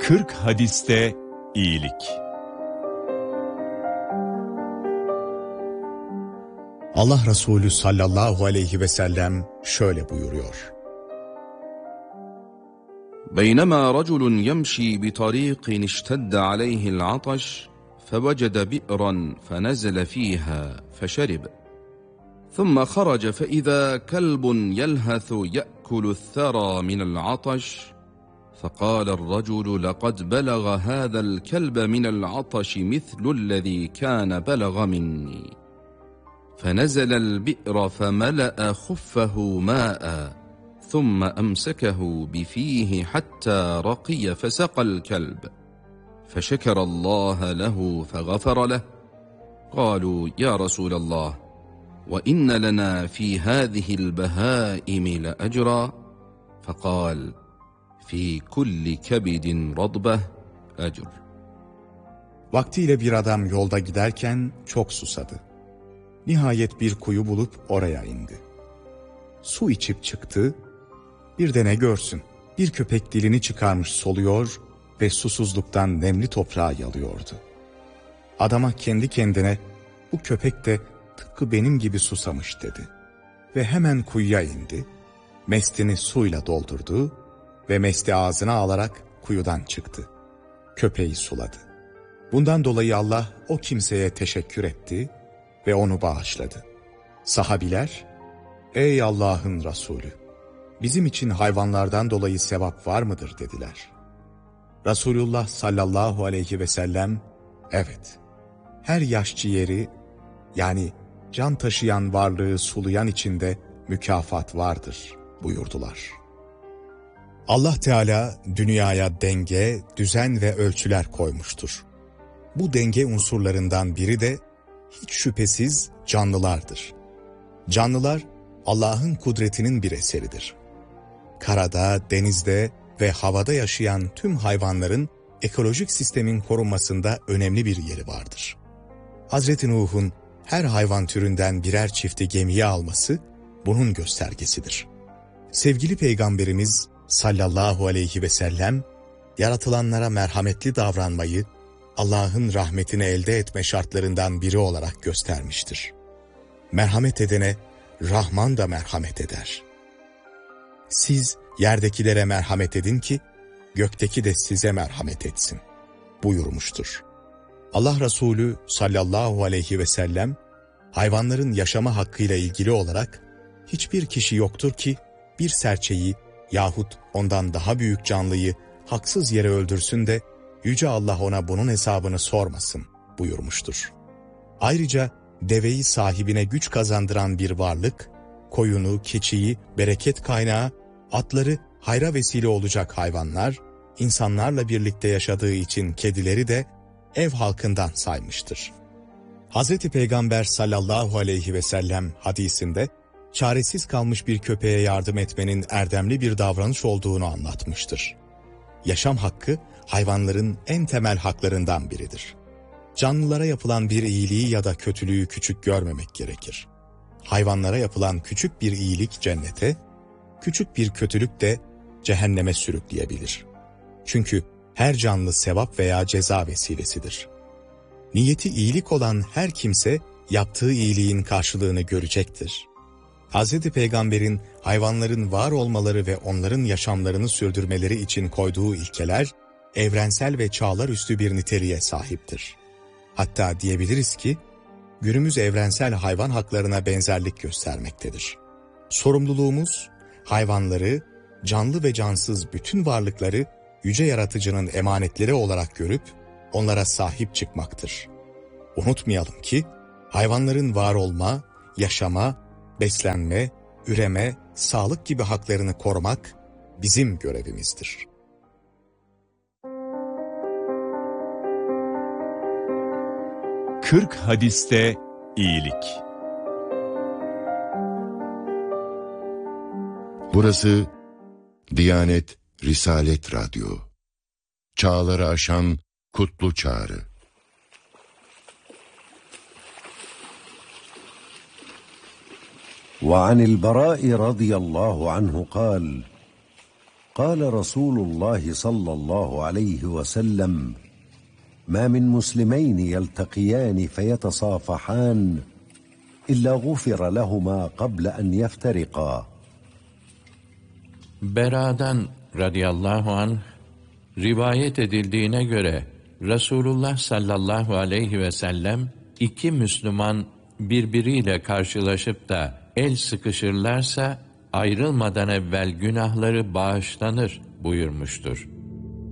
40 hadiste iyilik. Allah Resulü sallallahu aleyhi ve sellem şöyle buyuruyor. بينما رجل يمشي بطريق اشتد عليه العطش فوجد بئرا فنزل فيها فشرب ثم خرج فإذا كلب يلهث يأكل الثرى من العطش فقال الرجل لقد بلغ هذا الكلب من العطش مثل الذي كان بلغ مني فنزل البئر فملأ خفه ماء ثم أمسكه بفيه حتى رقي فسقى الكلب فشكر الله له فغفر له قالوا يا رسول الله وإن لنا في هذه البهائم لأجرا فقال في كل كبد رطبة أجر. Vaktiyle bir adam yolda giderken çok susadı. Nihayet bir kuyu bulup oraya indi. Su içip çıktı, bir de ne görsün, bir köpek dilini çıkarmış soluyor ve susuzluktan nemli toprağı yalıyordu. Adama kendi kendine, bu köpek de tıpkı benim gibi susamış dedi. Ve hemen kuyuya indi, mestini suyla doldurdu ve mesti ağzına alarak kuyudan çıktı. Köpeği suladı. Bundan dolayı Allah o kimseye teşekkür etti ve onu bağışladı. Sahabiler, ey Allah'ın Resulü, bizim için hayvanlardan dolayı sevap var mıdır dediler. Resulullah sallallahu aleyhi ve sellem, evet, her yaş ciğeri, yani can taşıyan varlığı sulayan içinde mükafat vardır buyurdular. Allah Teala dünyaya denge, düzen ve ölçüler koymuştur. Bu denge unsurlarından biri de hiç şüphesiz canlılardır. Canlılar Allah'ın kudretinin bir eseridir. Karada, denizde ve havada yaşayan tüm hayvanların ekolojik sistemin korunmasında önemli bir yeri vardır. Hazreti Nuh'un her hayvan türünden birer çifti gemiye alması bunun göstergesidir. Sevgili Peygamberimiz sallallahu aleyhi ve sellem, yaratılanlara merhametli davranmayı Allah'ın rahmetini elde etme şartlarından biri olarak göstermiştir. Merhamet edene Rahman da merhamet eder. Siz yerdekilere merhamet edin ki gökteki de size merhamet etsin buyurmuştur. Allah Resulü sallallahu aleyhi ve sellem hayvanların yaşama hakkıyla ilgili olarak hiçbir kişi yoktur ki bir serçeyi yahut ondan daha büyük canlıyı haksız yere öldürsün de Yüce Allah ona bunun hesabını sormasın buyurmuştur. Ayrıca deveyi sahibine güç kazandıran bir varlık, koyunu, keçiyi bereket kaynağı, atları hayra vesile olacak hayvanlar, insanlarla birlikte yaşadığı için kedileri de ev halkından saymıştır. Hazreti Peygamber sallallahu aleyhi ve sellem hadisinde çaresiz kalmış bir köpeğe yardım etmenin erdemli bir davranış olduğunu anlatmıştır. Yaşam hakkı hayvanların en temel haklarından biridir. Canlılara yapılan bir iyiliği ya da kötülüğü küçük görmemek gerekir. Hayvanlara yapılan küçük bir iyilik cennete, küçük bir kötülük de cehenneme sürükleyebilir. Çünkü her canlı sevap veya ceza vesilesidir. Niyeti iyilik olan her kimse yaptığı iyiliğin karşılığını görecektir. Hz. Peygamber'in hayvanların var olmaları ve onların yaşamlarını sürdürmeleri için koyduğu ilkeler, evrensel ve çağlar üstü bir niteliğe sahiptir. Hatta diyebiliriz ki, günümüz evrensel hayvan haklarına benzerlik göstermektedir. Sorumluluğumuz, hayvanları, canlı ve cansız bütün varlıkları Yüce Yaratıcı'nın emanetleri olarak görüp, onlara sahip çıkmaktır. Unutmayalım ki, hayvanların var olma, yaşama, beslenme, üreme, sağlık gibi haklarını korumak bizim görevimizdir. Kırk hadiste iyilik. Burası Diyanet Risalet Radyo. Çağları aşan kutlu çağrı. وعن البراء رضي الله عنه قال قال رسول الله صلى الله عليه وسلم: ما من مسلمين يلتقيان فيتصافحان إلا غفر لهما قبل أن يفترقا. Bera'dan radıyallahu anh rivayet edildiğine göre Resulullah sallallahu aleyhi ve sellem iki Müslüman birbiriyle karşılaşıp da el sıkışırlarsa ayrılmadan evvel günahları bağışlanır buyurmuştur.